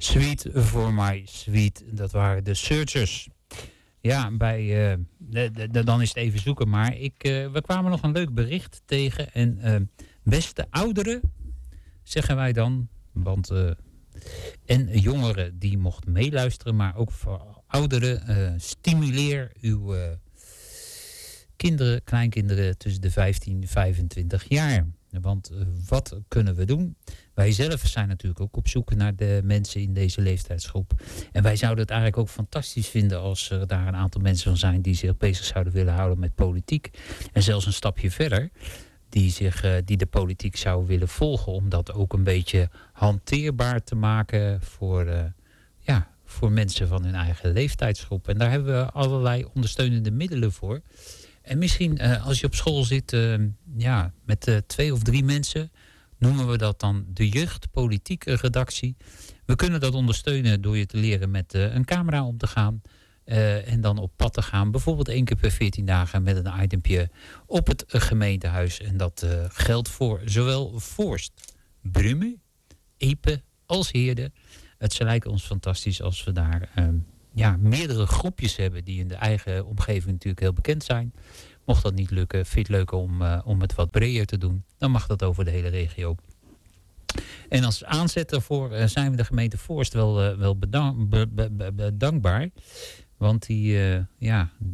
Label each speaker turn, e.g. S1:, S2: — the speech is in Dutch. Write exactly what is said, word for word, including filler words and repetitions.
S1: Sweet for my sweet. Dat waren de Searchers. Ja, bij, uh, de, de, de, dan is het even zoeken. Maar ik, uh, we kwamen nog een leuk bericht tegen. En uh, beste ouderen, zeggen wij dan. Want, uh, en jongeren die mochten meeluisteren. Maar ook voor ouderen. Uh, stimuleer uw uh, kinderen, kleinkinderen tussen de vijftien en vijfentwintig jaar. Want uh, wat kunnen we doen? Wij zelf zijn natuurlijk ook op zoek naar de mensen in deze leeftijdsgroep. En wij zouden het eigenlijk ook fantastisch vinden als er daar een aantal mensen van zijn die zich bezig zouden willen houden met politiek. En zelfs een stapje verder, die, zich, uh, die de politiek zouden willen volgen. Om dat ook een beetje hanteerbaar te maken voor, uh, ja, voor mensen van hun eigen leeftijdsgroep. En daar hebben we allerlei ondersteunende middelen voor. En misschien uh, als je op school zit uh, ja, met uh, twee of drie mensen, noemen we dat dan de jeugdpolitieke redactie. We kunnen dat ondersteunen door je te leren met uh, een camera om te gaan. Uh, en dan op pad te gaan. Bijvoorbeeld één keer per veertien dagen met een itempje op het uh, gemeentehuis. En dat uh, geldt voor zowel Voorst, Brummen, Epe als Heerde. Het lijkt ons fantastisch als we daar Uh, Ja, meerdere groepjes hebben die in de eigen omgeving natuurlijk heel bekend zijn. Mocht dat niet lukken, vind je het leuk om, uh, om het wat breder te doen. Dan mag dat over de hele regio. En als aanzet daarvoor uh, zijn we de gemeente Voorst wel, uh, wel bedank, be, be, be, dankbaar. Want die, uh, ja,